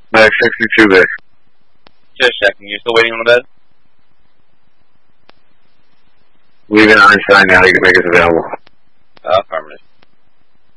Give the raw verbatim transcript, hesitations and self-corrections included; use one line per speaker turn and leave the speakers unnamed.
Medic sixty-two base.
Just checking. You're still waiting on the bed?
Leaving Einstein now. You can make us available.
Uh, affirmative.